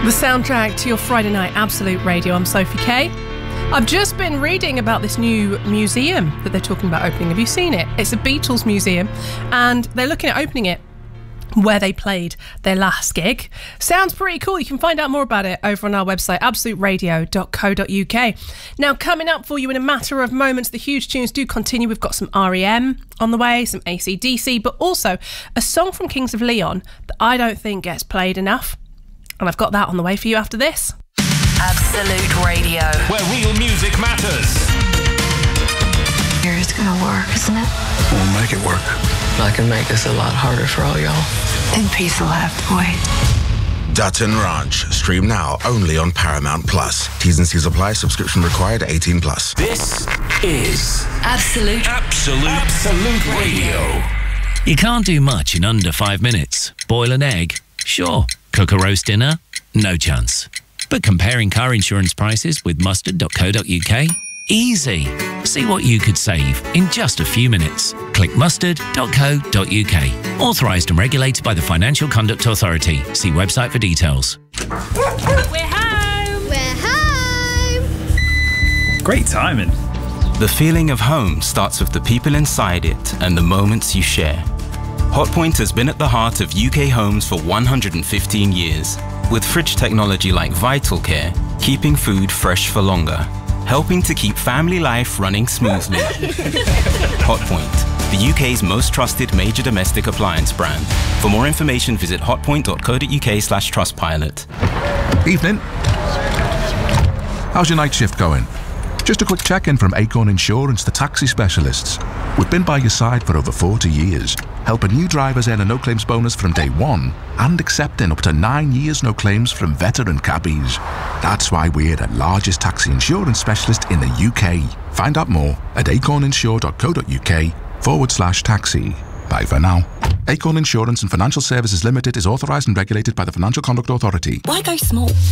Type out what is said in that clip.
The soundtrack to your Friday night Absolute Radio. I'm Sophie Kay. I've just been reading about this new museum that they're talking about opening. Have you seen it? It's a Beatles museum, and they're looking at opening it where they played their last gig. Sounds pretty cool. You can find out more about it over on our website, absoluteradio.co.uk. Now, coming up for you in a matter of moments, the huge tunes do continue. We've got some REM on the way, some AC/DC, but also a song from Kings of Leon that I don't think gets played enough. And I've got that on the way for you after this. Absolute Radio, where real music matters. Here it's gonna work, isn't it? We'll make it work. I can make this a lot harder for all y'all. Then peace will have to wait. Dutton Ranch. Stream now only on Paramount Plus. T's and C's apply. Subscription required. 18 plus. This is Absolute Radio. You can't do much in under 5 minutes. Boil an egg? Sure. Cook a roast dinner? No chance. But comparing car insurance prices with mustard.co.uk? Easy. See what you could save in just a few minutes. Click mustard.co.uk. Authorised and regulated by the Financial Conduct Authority. See website for details. We're home! We're home! Great timing. The feeling of home starts with the people inside it and the moments you share. Hotpoint has been at the heart of UK homes for 115 years, with fridge technology like Vital Care, keeping food fresh for longer, helping to keep family life running smoothly. Hotpoint, the UK's most trusted major domestic appliance brand. For more information, visit hotpoint.co.uk/Trustpilot. Evening. How's your night shift going? Just a quick check-in from Acorn Insurance, the taxi specialists. We've been by your side for over 40 years, helping new drivers earn a no-claims bonus from day one and accepting up to 9 years no claims from veteran cabbies. That's why we're the largest taxi insurance specialist in the UK. Find out more at acorninsure.co.uk/taxi. Bye for now. Acorn Insurance and Financial Services Limited is authorised and regulated by the Financial Conduct Authority. Why go small?